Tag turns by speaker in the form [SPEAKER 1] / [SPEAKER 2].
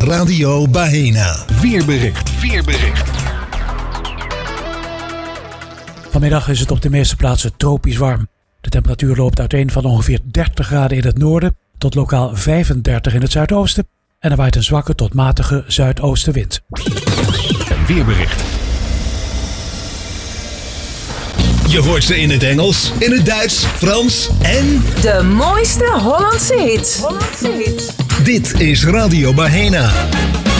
[SPEAKER 1] Radio Bahena. Weerbericht.
[SPEAKER 2] Vanmiddag is het op de meeste plaatsen tropisch warm. De temperatuur loopt uiteen van ongeveer 30 graden in het noorden tot lokaal 35 in het zuidoosten. En er waait een zwakke tot matige zuidoostenwind.
[SPEAKER 1] Weerbericht. Je hoort ze in het Engels, in het Duits, Frans en...
[SPEAKER 3] De mooiste Hollandse hits.
[SPEAKER 1] Dit is Radio Bahena.